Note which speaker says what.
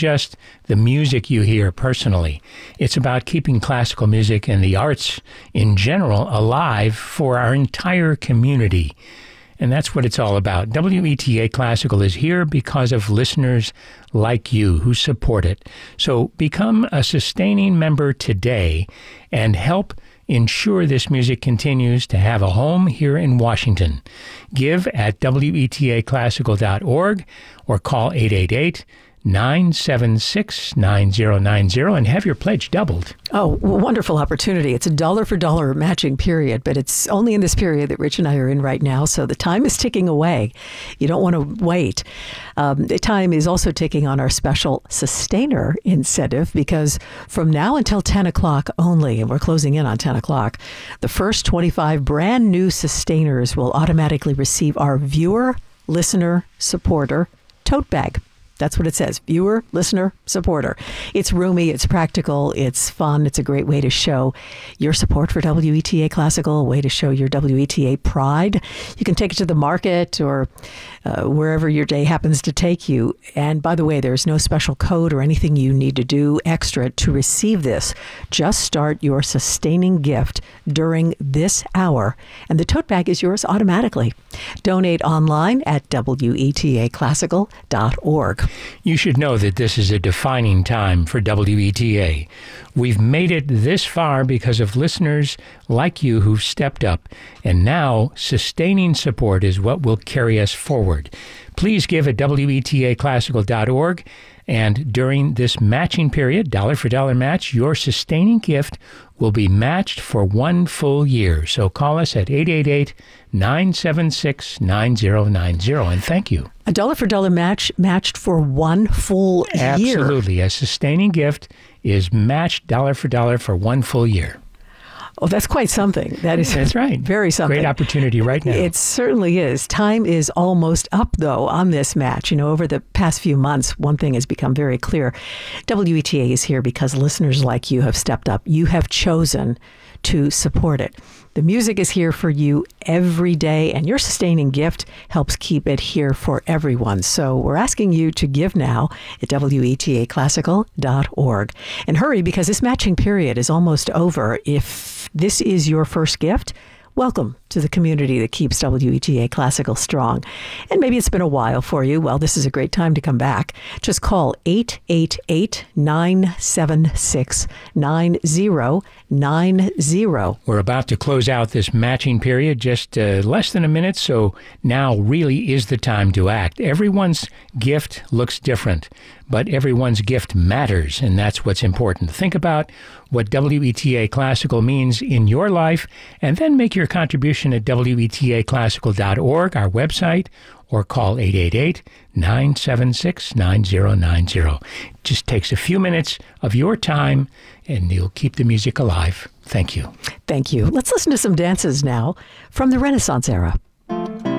Speaker 1: just the music you hear personally. It's about keeping classical music and the arts in general alive for our entire community. And that's what it's all about. WETA Classical is here because of listeners like you who support it. So become a sustaining member today and help ensure this music continues to have a home here in Washington. Give at WETAClassical.org or call 888-976-9090 and have your pledge doubled.
Speaker 2: Oh, wonderful opportunity. It's a dollar for dollar matching period, but it's only in this period that Rich and I are in right now, so the time is ticking away. You don't want to wait. The time is also ticking on our special sustainer incentive, because from now until 10 o'clock only, and we're closing in on 10 o'clock, the first 25 brand new sustainers will automatically receive our viewer, listener, supporter tote bag. That's what it says. Viewer, listener, supporter. It's roomy, it's practical, it's fun. It's a great way to show your support for WETA Classical, a way to show your WETA pride. You can take it to the market or wherever your day happens to take you. And by the way, there's no special code or anything you need to do extra to receive this. Just start your sustaining gift during this hour, and the tote bag is yours automatically. Donate online at WETAClassical.org.
Speaker 1: You should know that this is a defining time for WETA. We've made it this far because of listeners like you who've stepped up, and now sustaining support is what will carry us forward. Please give at WETAClassical.org, and during this matching period, dollar for dollar match, your sustaining gift will be matched for 1 full year. So call us at 888-976-9090, and thank you.
Speaker 2: A dollar for dollar match matched for 1 full year.
Speaker 1: Absolutely. A sustaining gift is matched dollar for 1 full year.
Speaker 2: Oh, that's quite something. That's
Speaker 1: right.
Speaker 2: Very something.
Speaker 1: Great opportunity right now.
Speaker 2: It certainly is. Time is almost up, though, on this match. You know, over the past few months, one thing has become very clear. WETA is here because listeners like you have stepped up. You have chosen to support it. The music is here for you every day, and your sustaining gift helps keep it here for everyone. So we're asking you to give now at WETAClassical.org. And hurry, because this matching period is almost over. If this is your first gift, welcome to the community that keeps WETA Classical strong. And maybe it's been a while for you. Well, this is a great time to come back. Just call 888-976-9090.
Speaker 1: We're about to close out this matching period, just less than a minute, so now really is the time to act. Everyone's gift looks different, but everyone's gift matters, and that's what's important. Think about what WETA Classical means in your life, and then make your contribution at WETAClassical.org, our website, or call 888-976-9090. It just takes a few minutes of your time, and you'll keep the music alive. Thank you.
Speaker 2: Thank you. Let's listen to some dances now from the Renaissance era.